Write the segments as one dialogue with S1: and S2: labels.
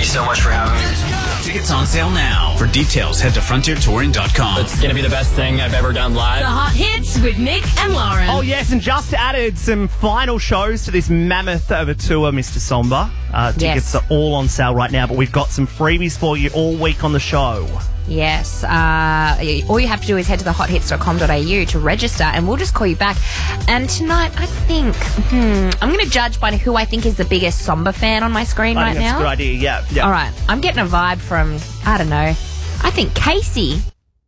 S1: so much for having me.
S2: Tickets on sale now. For details, head to frontiertouring.com.
S3: It's going to be the best thing I've ever done live.
S4: The Hot Hits with Nick and Lauren.
S5: Oh, yes, and just added some final shows to this mammoth of a tour, Mr. Somber. Tickets are all on sale right now, but we've got some freebies for you all week on the show.
S6: Yes. All you have to do is head to thehothits.com.au to register, and we'll just call you back. And tonight, I think, I'm going to judge by who I think is the biggest Somber fan on my screen
S5: I
S6: right
S5: think that's
S6: now.
S5: a good idea, yeah.
S6: All right. I'm getting a vibe from, I don't know, I think Casey.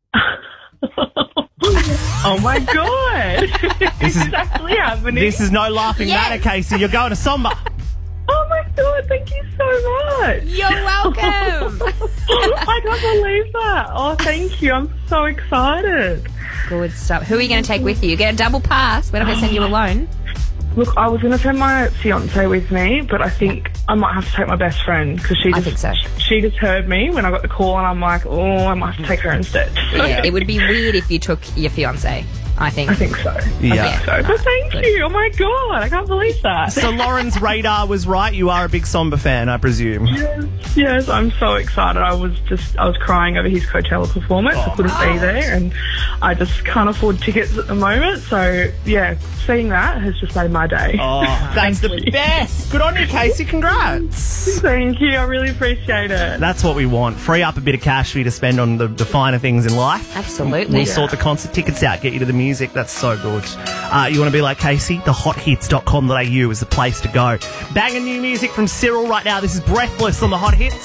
S7: Oh my god! This is actually happening.
S5: This is no laughing matter, Casey. You're going to Somber.
S7: Oh my god, thank you so much.
S6: You're welcome.
S7: I can't believe that. Oh, thank you. I'm so excited.
S6: Good stuff. Who are you going to take with you? You get a double pass. We're not going to send you alone.
S7: Look, I was going to send my fiance with me, but I think I might have to take my best friend because
S6: I think so.
S7: She just heard me when I got the call, and I'm like, oh, I might have to take her instead.
S6: Yeah, it would be weird if you took your fiance. I think
S7: so.
S5: Yeah.
S7: So thank you. Oh my god, I can't believe that.
S5: So Lauren's radar was right. You are a big Somber fan, I presume.
S7: Yes, I'm so excited. I was crying over his Coachella performance. I couldn't be there, and I just can't afford tickets at the moment. So yeah, seeing that has just made my day.
S5: Oh, that's the best. Good on you, Casey. Congrats.
S7: Thank you. I really appreciate it.
S5: That's what we want. Free up a bit of cash for you to spend on the finer things in life.
S6: Absolutely.
S5: We'll sort the concert tickets out, get you to the music. That's so good. You want to be like Casey? Thehothits.com.au is the place to go. Banging new music from Cyril right now. This is Breathless on the Hot Hits.